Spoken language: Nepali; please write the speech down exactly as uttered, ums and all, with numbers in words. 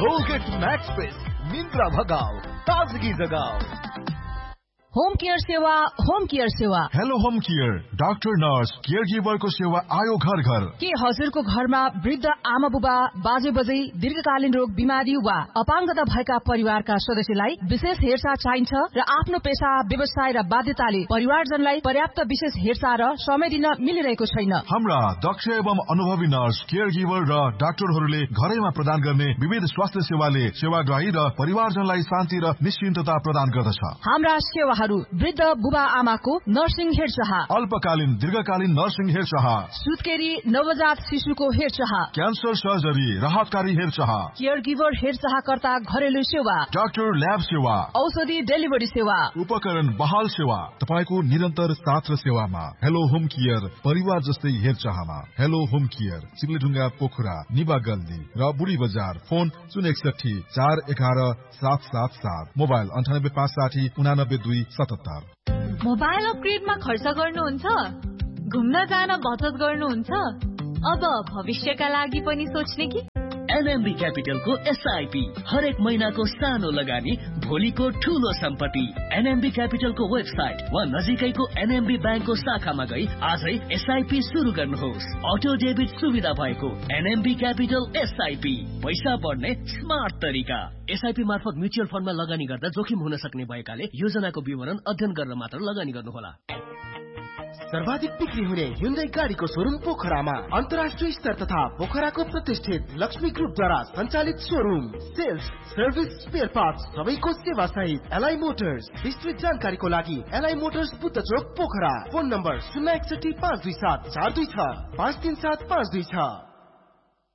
कोलगेट मैक्स फ्रेश निन्द्रा भगाओ, ताजगी जगाओ। होम केयर सेवा, होम केयर सेवा। Hello home care, doctor nurse care गिभरको सेवा आयो घर घर। के हजुरको घरमा वृद्ध आमा बुबा बाजे बजै दीर्घकालीन रोग बिमारी वा अपाङ्गता भएका परिवारका सदस्यलाई विशेष हेरचाह चाहिन्छ र आफ्नो पेशा व्यवसाय र बाध्यताले परिवारजनलाई पर्याप्त विशेष हेरचाह र समय दिन मिलिरहेको छैन। हाम्रा दक्ष एवं अनुभवी नर्स केयर गिभर र डाक्टरहरूले घरैमा प्रदान गर्ने विविध स्वास्थ्य सेवाले सेवाग्राही र परिवारजनलाई शान्ति र निश्चिन्तता प्रदान गर्दछ। हाम्रा सेवा वृद्ध बुबा आमाको नर्सिङ हेरचाह, अल्पकालीन दीर्घकालीन नर्सिङ हेरचाह, सुत्केरी नवजात शिशुको हेरचाह, क्यान्सर सर्जरी राहतकारी हेरचाह, केयर गिभर हेरचाहकर्ता घरेलु सेवा, डाक्टर ल्याब सेवा, औषधि डेलिभरी सेवा, उपकरण बहाल सेवा, तपाईको निरन्तर साथ र सेवामा। हेलो होम केयर, परिवार जस्तै हेरचाहमा। हेलो होम केयर, चिप्लेढुङ्गा पोखरा, निबा गल्ली र बुढी बजार। फोन शून्य एकसठी चार एघार सात सात सात, मोबाइल अन्ठानब्बे पाँच साठी उनानब्बे दुई सतहत्तर। मोबाइल अपग्रेडमा खर्च गर्नुहुन्छ, घुम्न जान बचत गर्नुहुन्छ, अब भविष्यका लागि पनि सोच्ने कि? एनएमबी क्यापिटलको एसआईपी हरेक महिनाको सानो लगानी भोलिको ठूलो सम्पत्ति। एनएमबी क्यापिटलको वेबसाइट वा नजिकैको एनएमबी ब्याङ्कको शाखामा गई आजै एसआईपी सुरु गर्नुहोस्। अटो डेबिट सुविधा भएको एनएमबी क्यापिटल एसआईपी, पैसा बढ्ने स्मार्ट तरिका। एसआईपी मार्फत म्युचुअल फन्डमा लगानी गर्दा जोखिम हुन सक्ने भएकाले योजनाको विवरण अध्ययन गरेर मात्र लगानी गर्नुहोला। सर्वाधिक बिक्री हुने Hyundai गाडीको शोरूम पोखरामा अन्तर्राष्ट्रिय स्तर तथा पोखराको प्रतिष्ठित लक्ष्मी ग्रुपद्वारा सञ्चालित showroom. Sales, service, spare parts सबैको सेवा सहित एलआई मोटर्स। विस्तृत जानकारीको लागि एलआई मोटर्स बुद्ध चोक पोखरा। फोन नम्बर शून्य एकसठी पाँच दुई सात चार दुई छ पाँच तीन सात पाँच दुई छ।